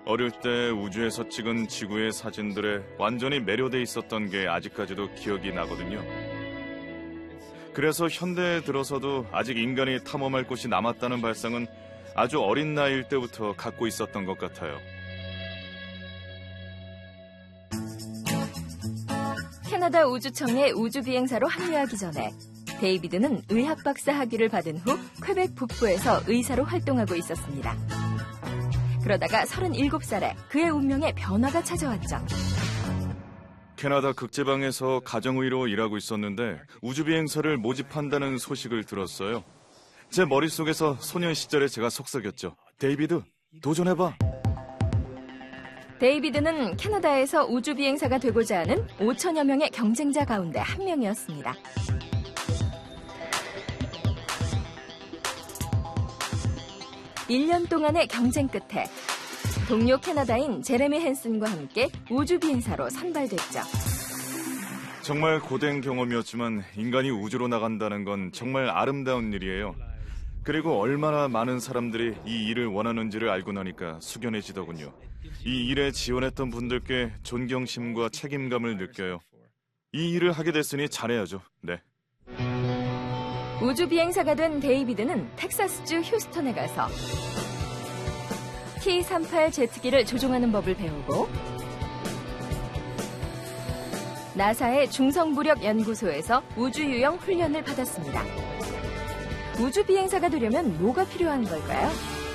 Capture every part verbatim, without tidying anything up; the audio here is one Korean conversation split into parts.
어릴 때 우주에서 찍은 지구의 사진들에 완전히 매료돼 있었던 게 아직까지도 기억이 나거든요. 그래서 현대에 들어서도 아직 인간이 탐험할 곳이 남았다는 발상은 아주 어린 나이일 때부터 갖고 있었던 것 같아요. 캐나다 우주청의 우주비행사로 합류하기 전에 데이비드는 의학박사 학위를 받은 후 퀘벡 북부에서 의사로 활동하고 있었습니다. 그러다가 서른일곱 살에 그의 운명에 변화가 찾아왔죠. 캐나다 극제방에서 가정의로 일하고 있었는데 우주비행사를 모집한다는 소식을 들었어요. 제 머릿속에서 소년 시절에 제가 속삭였죠. 데이비드, 도전해봐. 데이비드는 캐나다에서 우주비행사가 되고자 하는 오천여 명의 경쟁자 가운데 한 명이었습니다. 일 년 동안의 경쟁 끝에 동료 캐나다인 제레미 헨슨과 함께 우주비행사로 선발됐죠. 정말 고된 경험이었지만 인간이 우주로 나간다는 건 정말 아름다운 일이에요. 그리고 얼마나 많은 사람들이 이 일을 원하는지를 알고 나니까 숙연해지더군요. 이 일에 지원했던 분들께 존경심과 책임감을 느껴요. 이 일을 하게 됐으니 잘해야죠. 네. 우주비행사가 된 데이비드는 텍사스주 휴스턴에 가서 티 삼십팔 제트기를 조종하는 법을 배우고 나사의 중성무력연구소에서 우주유형 훈련을 받았습니다. 우주비행사가 되려면 뭐가 필요한 걸까요?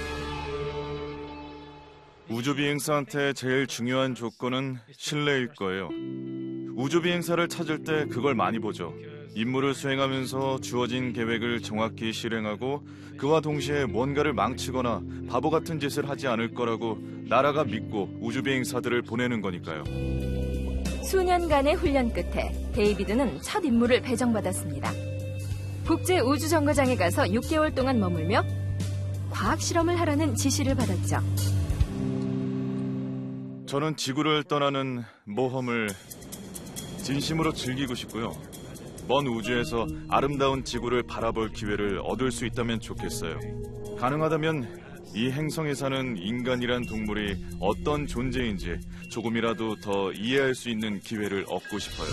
우주비행사한테 제일 중요한 조건은 신뢰일 거예요. 우주비행사를 찾을 때 그걸 많이 보죠. 임무를 수행하면서 주어진 계획을 정확히 실행하고 그와 동시에 뭔가를 망치거나 바보 같은 짓을 하지 않을 거라고 나라가 믿고 우주비행사들을 보내는 거니까요. 수년간의 훈련 끝에 데이비드는 첫 임무를 배정받았습니다. 국제우주정거장에 가서 육 개월 동안 머물며 과학 실험을 하라는 지시를 받았죠. 저는 지구를 떠나는 모험을 진심으로 즐기고 싶고요. 먼 우주에서 아름다운 지구를 바라볼 기회를 얻을 수 있다면 좋겠어요. 가능하다면 이 행성에 사는 인간이란 동물이 어떤 존재인지 조금이라도 더 이해할 수 있는 기회를 얻고 싶어요.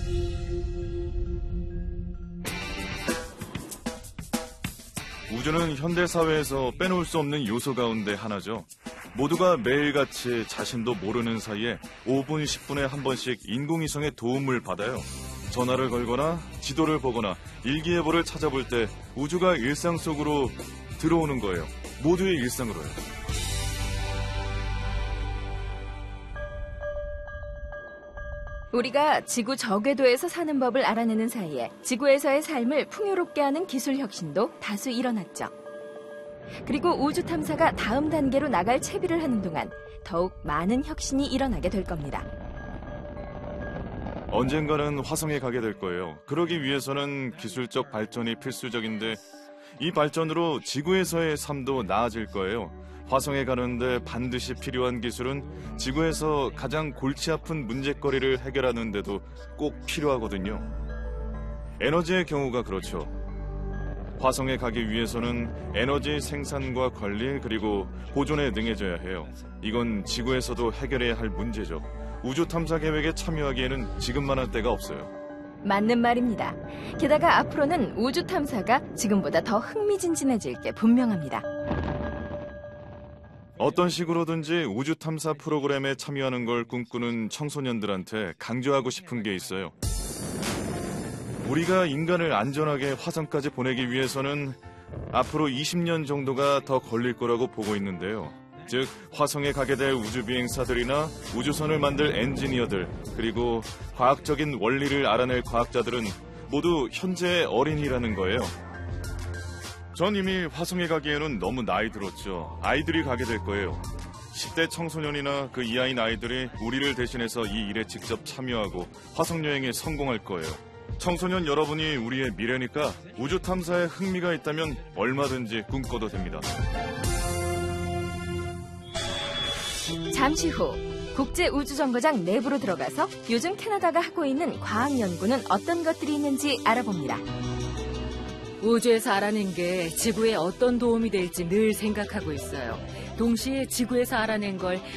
우주는 현대사회에서 빼놓을 수 없는 요소 가운데 하나죠. 모두가 매일같이 자신도 모르는 사이에 오 분, 십 분에 한 번씩 인공위성의 도움을 받아요. 전화를 걸거나 지도를 보거나 일기예보를 찾아볼 때 우주가 일상 속으로 들어오는 거예요. 모두의 일상으로요. 우리가 지구 저궤도에서 사는 법을 알아내는 사이에 지구에서의 삶을 풍요롭게 하는 기술 혁신도 다수 일어났죠. 그리고 우주 탐사가 다음 단계로 나갈 채비를 하는 동안 더욱 많은 혁신이 일어나게 될 겁니다. 언젠가는 화성에 가게 될 거예요. 그러기 위해서는 기술적 발전이 필수적인데 이 발전으로 지구에서의 삶도 나아질 거예요. 화성에 가는데 반드시 필요한 기술은 지구에서 가장 골치 아픈 문제거리를 해결하는 데도 꼭 필요하거든요. 에너지의 경우가 그렇죠. 화성에 가기 위해서는 에너지 생산과 관리 그리고 보존에 능해져야 해요. 이건 지구에서도 해결해야 할 문제죠. 우주 탐사 계획에 참여하기에는 지금만한 때가 없어요. 맞는 말입니다. 게다가 앞으로는 우주 탐사가 지금보다 더 흥미진진해질 게 분명합니다. 어떤 식으로든지 우주 탐사 프로그램에 참여하는 걸 꿈꾸는 청소년들한테 강조하고 싶은 게 있어요. 우리가 인간을 안전하게 화성까지 보내기 위해서는 앞으로 이십 년 정도가 더 걸릴 거라고 보고 있는데요. 즉 화성에 가게 될 우주비행사들이나 우주선을 만들 엔지니어들 그리고 과학적인 원리를 알아낼 과학자들은 모두 현재의 어린이라는 거예요. 전 이미 화성에 가기에는 너무 나이 들었죠. 아이들이 가게 될 거예요. 십 대 청소년이나 그 이하인 아이들이 우리를 대신해서 이 일에 직접 참여하고 화성여행에 성공할 거예요. 청소년 여러분이 우리의 미래니까 우주 탐사에 흥미가 있다면 얼마든지 꿈꿔도 됩니다. 잠시 후 국제우주정거장 내부로 들어가서 요즘 캐나다가 하고 있는 과학 연구는 어떤 것들이 있는지 알아봅니다. 우주에서 알아낸 게 지구에 어떤 도움이 될지 늘 생각하고 있어요. 동시에 지구에서 알아낸 걸